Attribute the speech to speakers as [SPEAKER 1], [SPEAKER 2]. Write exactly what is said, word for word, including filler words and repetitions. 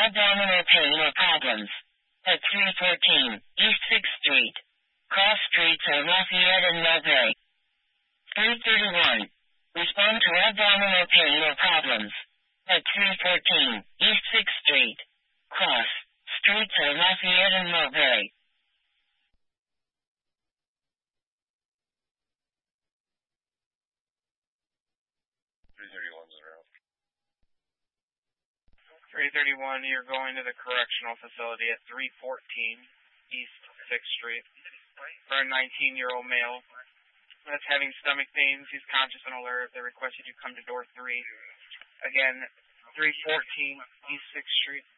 [SPEAKER 1] abdominal pain or problems. At three fourteen East sixth Street. Cross streets are Lafayette and Mulberry. three thirty-one Respond to abdominal pain or problems. At three fourteen East sixth Street. Cross streets are Lafayette and Mulberry.
[SPEAKER 2] three thirty-one's in a row.
[SPEAKER 3] three thirty-one, you're going to the correctional facility at three fourteen East sixth Street for a nineteen-year-old male that's having stomach pains. He's conscious and alert. They requested you come to door three. Again, three fourteen East sixth Street.